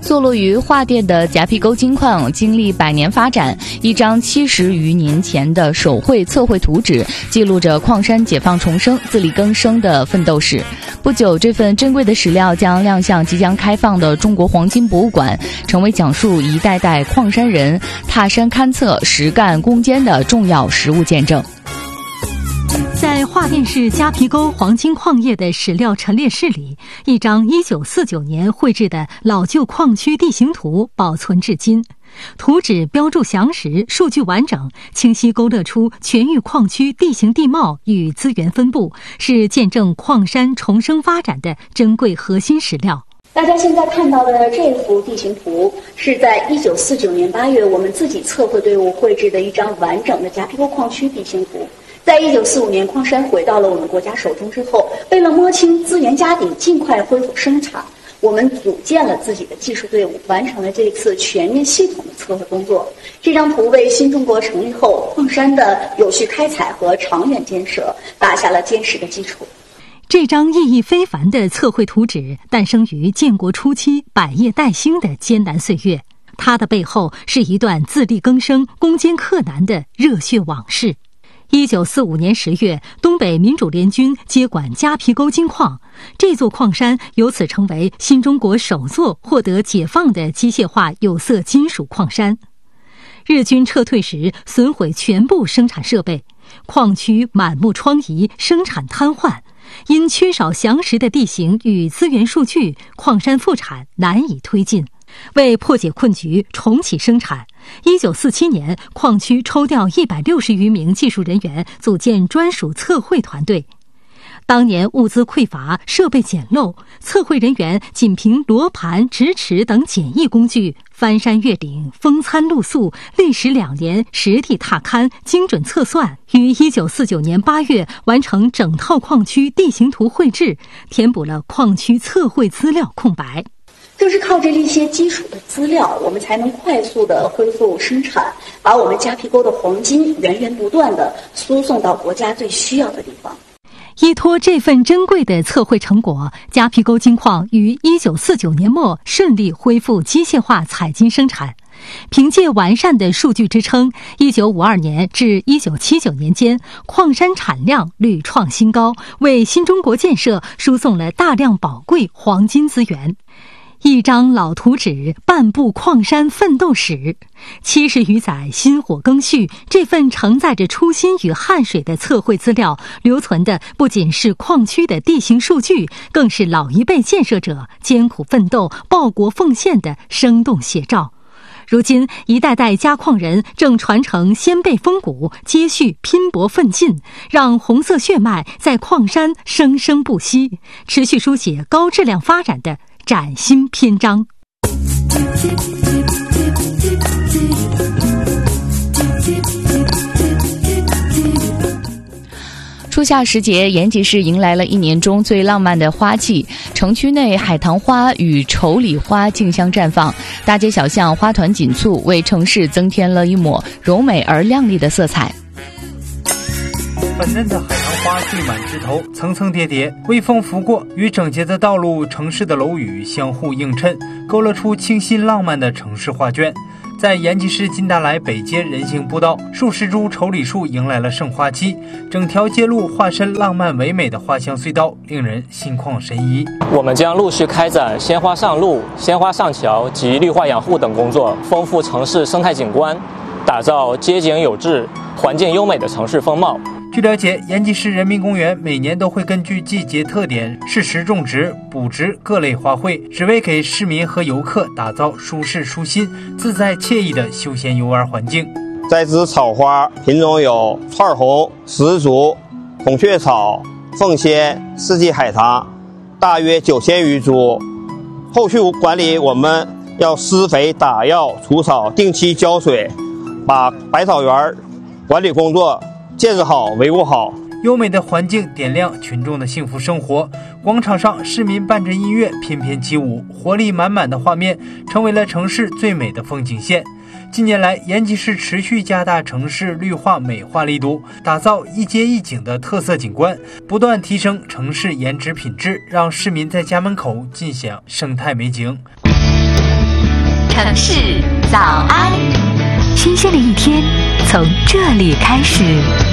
坐落于桦甸的夹皮沟金矿，经历100年发展，一张70余年前的手绘测绘图纸，记录着矿山解放重生、自力更生的奋斗史。不久，这份珍贵的史料将亮相即将开放的中国黄金博物馆，成为讲述一代代矿山人踏山勘测、实干攻坚的重要实物见证。 在桦甸市夹皮沟黄金矿业的史料陈列室里，一张1949年绘制的老旧矿区地形图保存至今。图纸标注详实，数据完整，清晰勾勒出全域矿区地形地貌与资源分布，是见证矿山重生发展的珍贵核心史料。 大家现在看到的这幅地形图，是在1949年8月我们自己测绘队伍绘制的一张完整的夹皮沟矿区地形图。在1945年矿山回到了我们国家手中之后，为了摸清资源家底，尽快恢复生产，我们组建了自己的技术队伍，完成了这次全面系统的测绘工作。这张图为新中国成立后矿山的有序开采和长远建设打下了坚实的基础。 这张意义非凡的测绘图纸诞生于建国初期百业待兴的艰难岁月，它的背后是一段自力更生、攻坚克难的热血往事。1945年10月，东北民主联军接管夹皮沟金矿，这座矿山由此成为新中国首座获得解放的机械化有色金属矿山。日军撤退时损毁全部生产设备，矿区满目疮痍，生产瘫痪。因缺少详实的地形与资源数据，矿山复产难以推进。为破解困局，重启生产，1947年，矿区抽调160余名技术人员，组建专属测绘团队。当年物资匮乏，设备简陋，测绘人员仅凭罗盘、直尺等简易工具，翻山越岭，风餐露宿，历时2年，实地踏勘，精准测算，于1949年8月完成整套矿区地形图绘制，填补了矿区测绘资料空白。 就是靠这一些基础的资料，我们才能快速的恢复生产，把我们夹皮沟的黄金源源不断的输送到国家最需要的地方。 依托这份珍贵的测绘成果，夹皮沟金矿于1949年末顺利恢复机械化采金生产。凭借完善的数据支撑，1952年至1979年间，矿山产量屡创新高，为新中国建设输送了大量宝贵黄金资源。一张老图纸，半部矿山奋斗史，70余载薪火更续，这份承载着初心与汗水的测绘资料，留存的不仅是矿区的地形数据，更是老一辈建设者艰苦奋斗、报国奉献的生动写照。如今，一代代夹矿人正传承先辈风骨，接续拼搏奋进，让红色血脉在矿山生生不息，持续书写高质量发展的崭新篇章。 初夏时节，延吉市迎来了1年中最浪漫的花季，城区内海棠花与丑李花竞相绽放，大街小巷花团锦簇，为城市增添了一抹柔美而亮丽的色彩。 粉嫩的海棠花缀满枝头，层层叠叠，微风拂过，与整洁的道路、城市的楼宇相互映衬，勾勒出清新浪漫的城市画卷。在延吉市金达莱北街人行步道，数十株丑李树迎来了盛花期，整条街路化身浪漫唯美的花香隧道，令人心旷神怡。 我们将陆续开展鲜花上路、鲜花上桥及绿化养护等工作，丰富城市生态景观，打造街景有致、环境优美的城市风貌。 据了解，延吉市人民公园每年都会根据季节特点适时种植、补植各类花卉，只为给市民和游客打造舒适舒心、自在惬意的休闲游玩环境。 栽植草花品种有串红、石竹、孔雀草、凤仙、四季海棠，大约9000余株。后续管理我们要施肥、打药、除草，定期浇水，把百草园管理工作建设好、维护好。 优美的环境点亮群众的幸福生活，广场上市民伴着音乐翩翩起舞，活力满满的画面成为了城市最美的风景线。近年来，延吉市持续加大城市绿化美化力度，打造一街一景的特色景观，不断提升城市颜值品质，让市民在家门口尽享生态美景。 城市早安，新鲜的一天从这里开始。